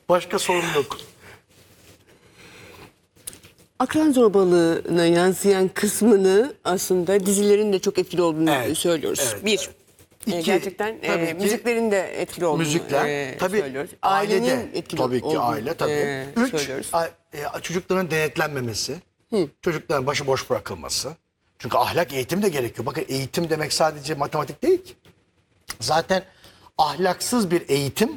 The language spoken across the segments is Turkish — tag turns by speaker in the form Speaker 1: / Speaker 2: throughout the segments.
Speaker 1: Başka sorun yok.
Speaker 2: Akran zorbalığına yansıyan kısmını aslında dizilerin de çok etkili olduğunu
Speaker 1: Evet,
Speaker 2: söylüyoruz.
Speaker 1: evet,
Speaker 2: Bir,
Speaker 1: evet. İki,
Speaker 2: gerçekten
Speaker 1: tabii ki
Speaker 2: müziklerin de etkili olduğunu
Speaker 1: müzikler, tabii
Speaker 2: söylüyoruz.
Speaker 1: ailede,
Speaker 2: Ailenin etkili
Speaker 1: tabii ki
Speaker 2: olduğunu
Speaker 1: aile, tabii. Üç,
Speaker 2: söylüyoruz.
Speaker 1: çocukların denetlenmemesi, çocukların başıboş bırakılması. Çünkü ahlak eğitimi de gerekiyor. Bakın eğitim demek sadece matematik değil ki. Zaten ahlaksız bir eğitim,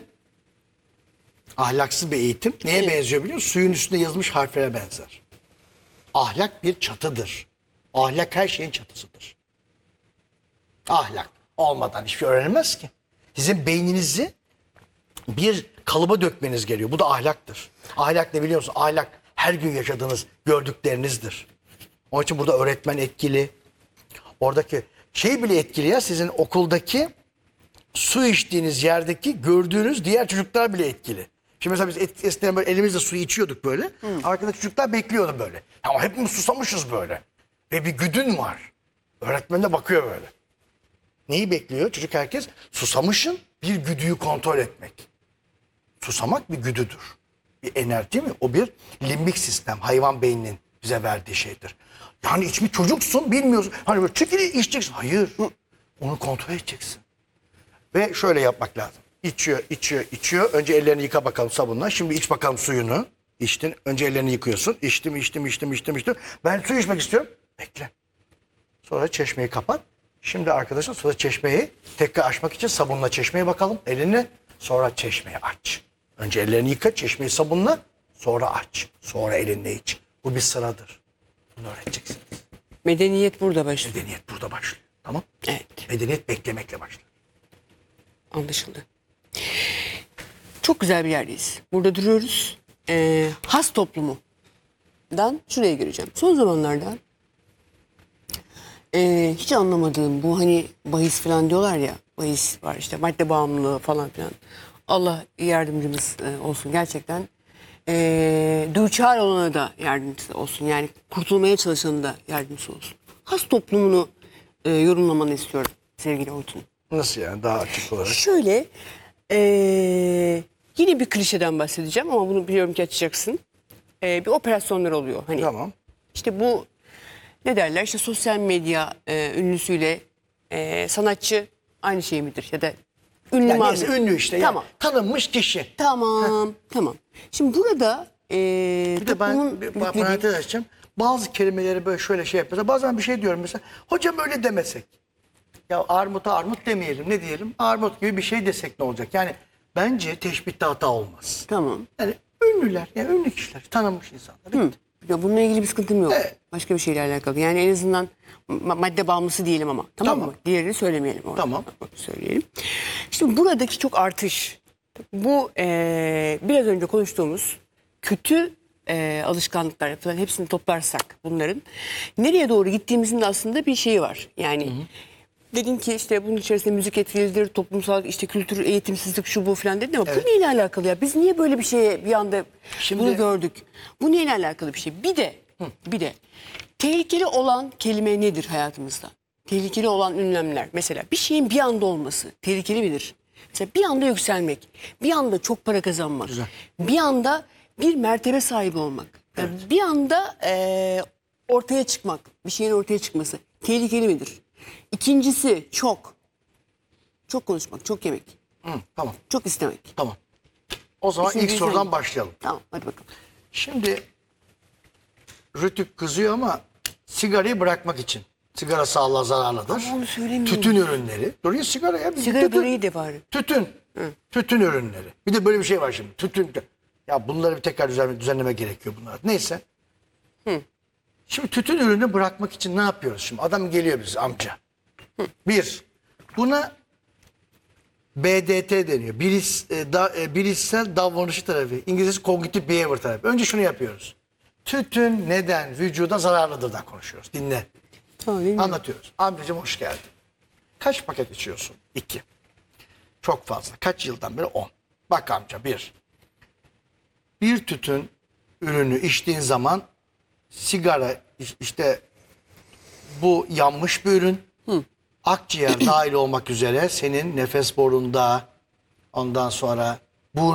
Speaker 1: neye benziyor biliyor musun? Suyun üstünde yazılmış harflere benzer. Ahlak bir çatıdır. Ahlak her şeyin çatısıdır. Ahlak olmadan hiçbir şey öğrenilmez ki. Sizin beyninizi bir kalıba dökmeniz gerekiyor. Bu da ahlaktır. Ahlak ne biliyor musun? Ahlak her gün yaşadığınız, gördüklerinizdir. Onun için burada öğretmen etkili. Oradaki şey bile etkili ya, sizin okuldaki su içtiğiniz yerdeki gördüğünüz diğer çocuklar bile etkili. Şimdi mesela biz eskiden böyle elimizle suyu içiyorduk böyle. Arkadaki çocuklar bekliyordu böyle. Ama hepimiz susamışız böyle. Ve bir güdün var. Öğretmen de bakıyor böyle. Neyi bekliyor? Çocuk herkes susamışın bir güdüyü kontrol etmek. Susamak bir güdüdür. Bir enerji değil mi? O bir limbik sistem. Hayvan beyninin bize verdiği şeydir. Yani içmiş çocuksun bilmiyorsun. Hani böyle çekili içeceksin. Hayır. Onu kontrol edeceksin. Ve şöyle yapmak lazım. İçiyor. Önce ellerini yıka bakalım sabunla. Şimdi iç bakalım suyunu. İçtin. Önce ellerini yıkıyorsun. İçtim. Ben su içmek istiyorum. Bekle. Sonra çeşmeyi kapat. Şimdi arkadaşlar sonra çeşmeyi tekrar açmak için sabunla çeşmeye bakalım. Elinle. Sonra çeşmeyi aç. Önce ellerini yıka, çeşmeyi sabunla. Sonra aç. Sonra elinle iç. Bu bir sıradır. Bunu öğreteceksiniz.
Speaker 2: Medeniyet burada başlıyor.
Speaker 1: Medeniyet burada başlıyor. Tamam?
Speaker 2: Evet.
Speaker 1: Medeniyet beklemekle başlıyor.
Speaker 2: Anlaşıldı. Çok güzel bir yerdeyiz. Burada duruyoruz. Has toplumundan şuraya gireceğim. Son zamanlarda hiç anlamadığım bu hani bahis falan diyorlar ya. Bahis var işte madde bağımlılığı falan filan. Allah yardımcımız olsun gerçekten. Düçar olana da yardımcısı olsun. Yani kurtulmaya çalışanı da yardımcısı olsun. Has toplumunu yorumlamanı istiyorum sevgili Orçun.
Speaker 1: Nasıl yani? Daha açık olarak.
Speaker 2: Şöyle yine bir klişeden bahsedeceğim ama bunu biliyorum ki açacaksın. Bir operasyonlar oluyor. Hani
Speaker 1: Tamam.
Speaker 2: işte bu ne derler işte sosyal medya ünlüsüyle sanatçı aynı şey midir ya da ünlü
Speaker 1: Yani
Speaker 2: muamele.
Speaker 1: neyse ünlü işte.
Speaker 2: Tamam.
Speaker 1: Yani tanınmış kişi.
Speaker 2: Tamam. Şimdi burada
Speaker 1: Bir de ben bir parantez açacağım. Bazı kelimeleri böyle şöyle şey yapıyorlar. Bazen bir şey diyorum mesela. Hocam öyle demesek. Ya armuta armut demeyelim. Ne diyelim? Armut gibi bir şey desek ne olacak? Yani bence teşbihte hata olmaz.
Speaker 2: Tamam.
Speaker 1: Yani ünlüler, yani ünlü kişiler, tanınmış insanlar.
Speaker 2: Ya bununla ilgili bir sıkıntım yok.
Speaker 1: Evet.
Speaker 2: Başka bir şeyle alakalı. Yani en azından madde bağımlısı diyelim ama. Tamam
Speaker 1: Tamam.
Speaker 2: mı? Diğerini söylemeyelim. Orada.
Speaker 1: Tamam.
Speaker 2: Bak, söyleyelim. Şimdi buradaki çok artış. Bu biraz önce konuştuğumuz kötü alışkanlıklar falan hepsini toplarsak bunların nereye doğru gittiğimizin de aslında bir şeyi var. Yani dedin ki işte bunun içerisinde müzik etkilidir, toplumsal işte kültür, eğitimsizlik şu bu falan dedin ama bu neyle alakalı ya? Biz niye böyle bir şeye bir anda bunu gördük? Bu neyle alakalı bir şey? Bir de tehlikeli olan kelime nedir hayatımızda? Tehlikeli olan ünlemler. Mesela bir şeyin bir anda olması tehlikeli midir? Mesela bir anda yükselmek, bir anda çok para kazanmak, bir anda bir mertebe sahibi olmak, yani bir anda ortaya çıkmak, bir şeyin ortaya çıkması tehlikeli midir? İkincisi çok konuşmak, çok yemek,
Speaker 1: Tamam,
Speaker 2: çok istemek.
Speaker 1: tamam. O zaman ilk
Speaker 2: Üçüncüsü
Speaker 1: sorudan
Speaker 2: hangi?
Speaker 1: başlayalım.
Speaker 2: Tamam, hadi bakalım.
Speaker 1: Şimdi Rütük kızıyor ama sigarayı bırakmak için. Sigara sağlığa zararlıdır.
Speaker 2: Ama onu söylemiyorum.
Speaker 1: Tütün ürünleri. Duruyor sigara ya.
Speaker 2: Sigara böreği de bari.
Speaker 1: Tütün. Tütün ürünleri. Bir de böyle bir şey var şimdi. Tütün. Ya bunları bir tekrar düzenleme gerekiyor bunlar. Neyse. Şimdi tütün ürünü bırakmak için ne yapıyoruz şimdi? Adam geliyor bize amca. Bir, buna BDT deniyor. Bilişsel davranışı terapi. İngilizcesi Cognitive Behavior terapi. Önce şunu yapıyoruz. Tütün neden vücuda zararlıdırdan konuşuyoruz. Dinle.
Speaker 2: Tamam, değil mi?
Speaker 1: Anlatıyoruz. Amcacığım hoş geldin. Kaç paket içiyorsun? 2. Çok fazla. Kaç yıldan beri? 10. Bak amca bir tütün ürünü içtiğin zaman sigara işte bu yanmış bir ürün. Akciğer dahil olmak üzere senin nefes borunda ondan sonra